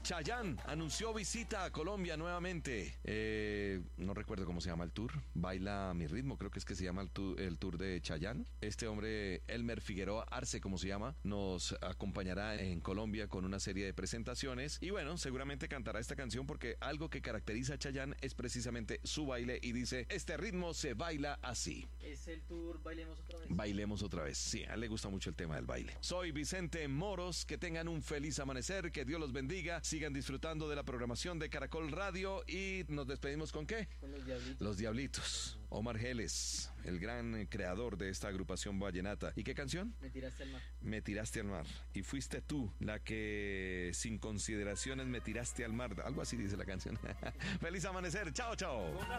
Chayanne anunció visita a Colombia nuevamente. No recuerdo cómo se llama el tour. Baila a mi ritmo, creo que es que se llama el tour de Chayanne. Este hombre, Elmer Figueroa Arce, como se llama, nos acompañará en Colombia con una serie de presentaciones. Y bueno, seguramente cantará esta canción porque algo que caracteriza a Chayanne es precisamente su baile y dice: este ritmo se baila así. Es el tour Bailemos Otra Vez. Bailemos otra vez. Sí, a él le gusta mucho el tema del baile. Soy Vicente Moros. Que tengan un feliz amanecer. Que Dios los bendiga. Sigan disfrutando de la programación de Caracol Radio. Y nos despedimos ¿con qué? Con los Diablitos. Los Diablitos. Omar Geles, el gran creador de esta agrupación vallenata. ¿Y qué canción? Me tiraste al mar. Me tiraste al mar. Y fuiste tú la que sin consideraciones me tiraste al mar. Algo así dice la canción. Feliz amanecer. Chao, chao.